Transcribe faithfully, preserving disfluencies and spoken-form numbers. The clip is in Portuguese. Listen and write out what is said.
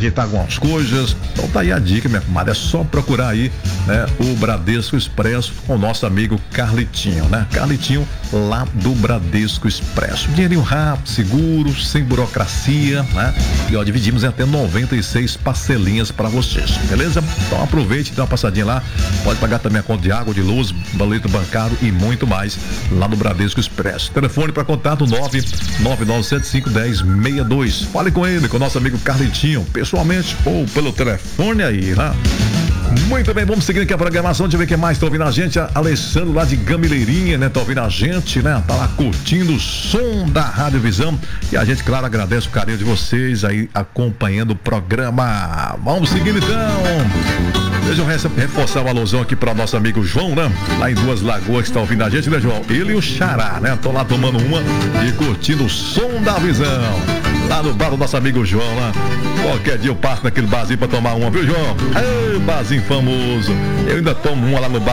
ajeitar algumas coisas. Então tá aí a dica, minha comadre, é só procurar aí, né, o Bradesco Expresso com o nosso amigo Carlitinho, né? Carlitinho lá do Bradesco Expresso. Dinheirinho rápido, seguro, sem burocracia, né? E ó, dividimos em até noventa e seis parcelinhas para vocês, beleza? Então aproveite, dá uma passadinha lá, pode pagar também a conta de água, de luz, boleto bancário e muito mais lá no Bradesco Expresso. Telefone para contato nove nove nove sete cinco um zero seis dois. Fale com ele, com o nosso amigo Carlitinho, pessoalmente ou pelo telefone aí, né? Muito bem, vamos seguir aqui a programação. Deixa eu ver quem mais tá ouvindo a gente. A Alessandro lá de Gamileirinha, né? Tá ouvindo a gente, né? Tá lá curtindo o som da Rádio Visão. E a gente, claro, agradece o carinho de vocês aí acompanhando o programa. Vamos seguindo então. Deixa eu reforçar o alusão aqui para o nosso amigo João, né? Lá em Duas Lagoas, que está ouvindo a gente, né, João? Ele e o Xará, né? Estão lá tomando uma e curtindo o som da visão. Lá no bar do nosso amigo João, lá. Qualquer dia eu passo naquele barzinho para tomar uma, viu, João? Ei, barzinho famoso. Eu ainda tomo uma lá no bar